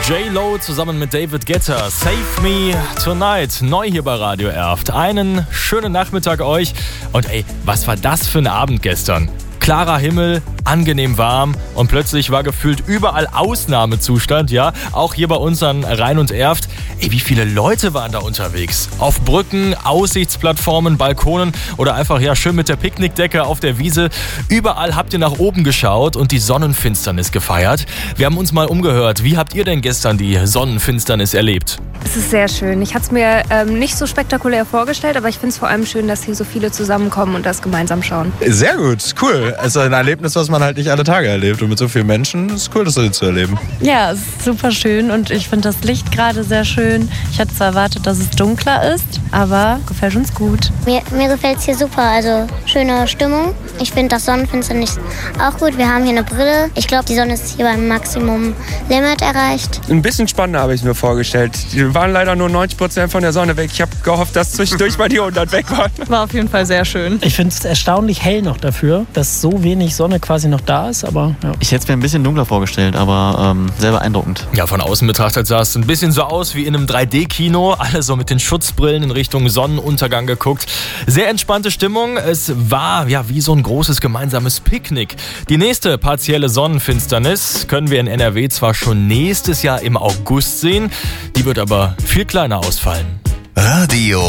J-Lo zusammen mit David Guetta. Save Me Tonight. Neu hier bei Radio Erft. Einen schönen Nachmittag euch. Und ey, was war das für ein Abend gestern? Klarer Himmel, angenehm warm und plötzlich war gefühlt überall Ausnahmezustand, ja, auch hier bei uns an Rhein und Erft. Ey, wie viele Leute waren da unterwegs? Auf Brücken, Aussichtsplattformen, Balkonen oder einfach ja schön mit der Picknickdecke auf der Wiese. Überall habt ihr nach oben geschaut und die Sonnenfinsternis gefeiert. Wir haben uns mal umgehört. Wie habt ihr denn gestern die Sonnenfinsternis erlebt? Es ist sehr schön. Ich hatte es mir nicht so spektakulär vorgestellt, aber ich finde es vor allem schön, dass hier so viele zusammenkommen und das gemeinsam schauen. Sehr gut, cool. Es ist ein Erlebnis, was man halt nicht alle Tage erlebt. Und mit so vielen Menschen ist es cool, das zu erleben. Ja, es ist super schön und ich finde das Licht gerade sehr schön. Ich hatte zwar erwartet, dass es dunkler ist, aber gefällt uns gut. Mir gefällt es hier super, also schöne Stimmung. Ich finde das Sonnenfinsternis auch gut. Wir haben hier eine Brille. Ich glaube, die Sonne ist hier beim Maximum-Limit erreicht. Ein bisschen spannender habe ich mir vorgestellt. Die waren leider nur 90% von der Sonne weg. Ich habe gehofft, dass zwischendurch mal die 100 weg waren. War auf jeden Fall sehr schön. Ich finde es erstaunlich hell noch dafür, dass so wenig Sonne quasi noch da ist, aber ja. Ich hätte es mir ein bisschen dunkler vorgestellt, aber sehr beeindruckend. Ja, von außen betrachtet sah es ein bisschen so aus wie in einem 3D-Kino. Alle so mit den Schutzbrillen in Richtung Sonnenuntergang geguckt. Sehr entspannte Stimmung. Es war ja wie so ein großes gemeinsames Picknick. Die nächste partielle Sonnenfinsternis können wir in NRW zwar schon nächstes Jahr im August sehen. Die wird aber viel kleiner ausfallen. Radio